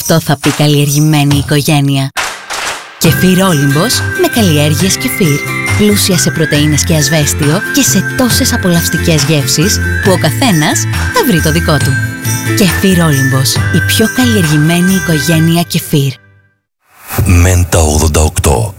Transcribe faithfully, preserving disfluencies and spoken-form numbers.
Αυτό θα πει καλλιεργημένη οικογένεια. Κεφίρ Όλυμπος με καλλιέργειες κεφίρ. Πλούσια σε πρωτεΐνες και ασβέστιο και σε τόσες απολαυστικές γεύσεις που ο καθένας θα βρει το δικό του. Κεφίρ Όλυμπος, η πιο καλλιεργημένη οικογένεια κεφίρ. Μέντα ογδόντα οκτώ.